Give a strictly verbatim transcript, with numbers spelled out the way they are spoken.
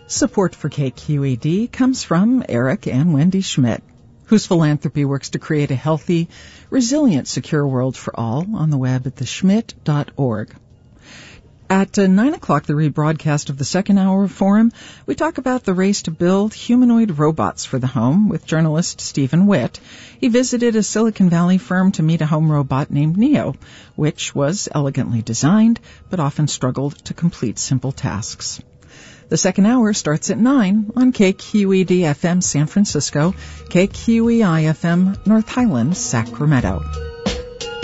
Support for K Q E D comes from Eric and Wendy Schmidt, whose philanthropy works to create a healthy, resilient, secure world for all on the web at the schmidt dot org. At uh, nine o'clock, the rebroadcast of the second hour of Forum, we talk about the race to build humanoid robots for the home with journalist Stephen Witt. He visited a Silicon Valley firm to meet a home robot named Neo, which was elegantly designed but often struggled to complete simple tasks. The second hour starts at nine on K Q E D F M San Francisco, K Q E I F M North Highlands, Sacramento.